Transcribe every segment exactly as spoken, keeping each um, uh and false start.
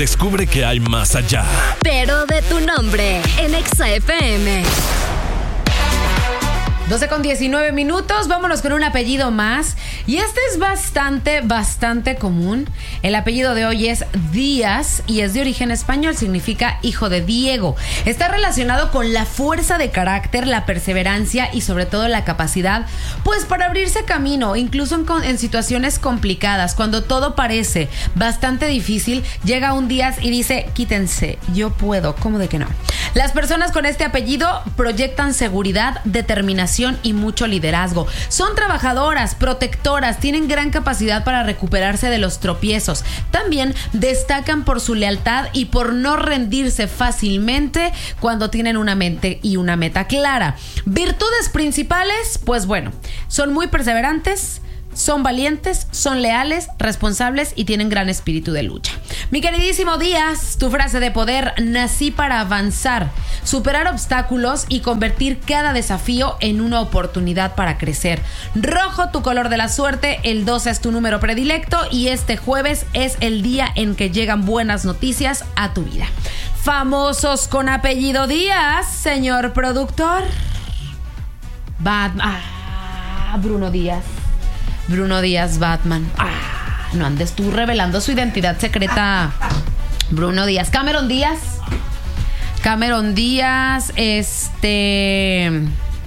Descubre que hay más allá. Pero de tu nombre, en Exa F M. doce con diecinueve minutos, vámonos con un apellido más. Y este es bastante, bastante común. El apellido de hoy es Díaz y es de origen español, significa hijo de Diego. Está relacionado con la fuerza de carácter, la perseverancia y sobre todo la capacidad, pues para abrirse camino, incluso en, en situaciones complicadas. Cuando todo parece bastante difícil, llega un Díaz y dice, quítense, yo puedo, ¿cómo de que no? Las personas con este apellido proyectan seguridad, determinación y mucho liderazgo. Son trabajadoras, protectoras, tienen gran capacidad para recuperarse de los tropiezos. También destacan por su lealtad y por no rendirse fácilmente cuando tienen una mente y una meta clara. Virtudes principales, pues bueno, son muy perseverantes, son valientes, son leales, responsables y tienen gran espíritu de lucha. Mi queridísimo Díaz, tu frase de poder: nací para avanzar, superar obstáculos y convertir cada desafío en una oportunidad para crecer. Rojo, tu color de la suerte, el doce es tu número predilecto y este jueves es el día en que llegan buenas noticias a tu vida. Famosos con apellido Díaz, señor productor. Batman. Ah, Bruno Díaz. Bruno Díaz, Batman. Ah, no andes tú revelando su identidad secreta. Bruno Díaz. Cameron Díaz. Cameron Díaz. Este.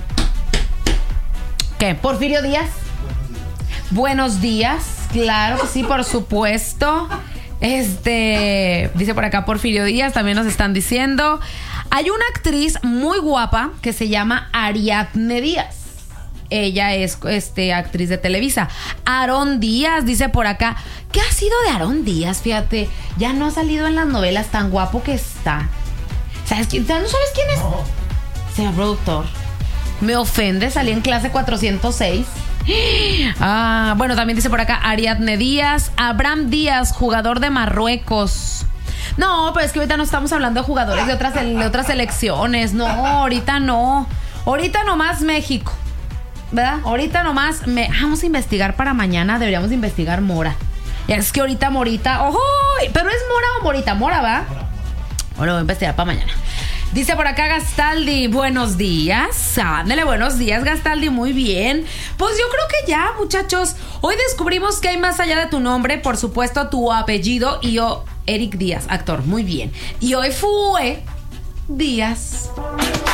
¿Qué? Porfirio Díaz. Buenos días. Claro que sí, por supuesto. Este. Dice por acá Porfirio Díaz. También nos están diciendo. Hay una actriz muy guapa que se llama Ariadne Díaz. Ella es este, actriz de Televisa. Aarón Díaz, dice por acá. ¿Qué ha sido de Aarón Díaz? Fíjate, ya no ha salido en las novelas, tan guapo que está. ¿Sabes quién? ¿No sabes quién es? No. Señor productor, me ofende, salí en clase cuatrocientos seis. Ah, bueno, también dice por acá Ariadne Díaz. Abraham Díaz, jugador de Marruecos. No, pero es que ahorita no estamos hablando de jugadores de otras, de otras selecciones. No, ahorita no. Ahorita nomás México, ¿verdad? Ahorita nomás me... vamos a investigar para mañana. Deberíamos de investigar Mora. Ya es que ahorita Morita... ¡Ojo! Pero es Mora o Morita. Mora, ¿va? Bueno, voy a investigar para mañana. Dice por acá Gastaldi, buenos días. Ándale, buenos días, Gastaldi, muy bien. Pues yo creo que ya, muchachos. Hoy descubrimos que hay más allá de tu nombre. Por supuesto, tu apellido. Y yo, Eric Díaz, actor, muy bien. Y hoy fue Díaz.